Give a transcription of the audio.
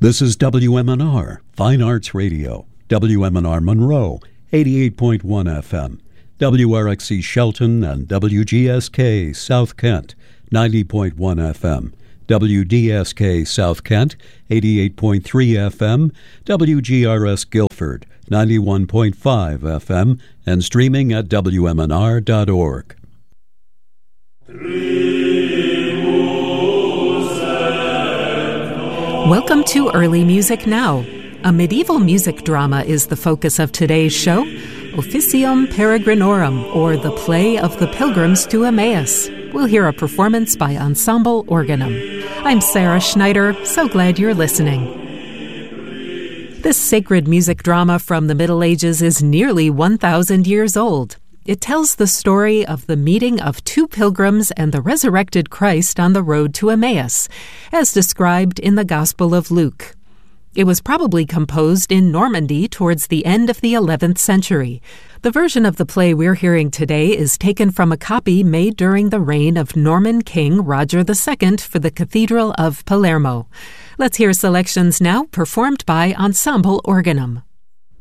This is WMNR, Fine Arts Radio, WMNR Monroe, 88.1 FM, WRXC Shelton and WGSK South Kent, 90.1 FM, WDSK South Kent, 88.3 FM, WGRS Guilford, 91.5 FM, and streaming at WMNR.org. Welcome to Early Music Now. A medieval music drama is the focus of today's show, Officium Peregrinorum, or The Play of the Pilgrims to Emmaus. We'll hear a performance by Ensemble Organum. I'm Sarah Schneider, so glad you're listening. This sacred music drama from the Middle Ages is nearly 1,000 years old. It tells the story of the meeting of two pilgrims and the resurrected Christ on the road to Emmaus, as described in the Gospel of Luke. It was probably composed in Normandy towards the end of the 11th century. The version of the play we're hearing today is taken from a copy made during the reign of Norman King Roger II for the Cathedral of Palermo. Let's hear selections now performed by Ensemble Organum.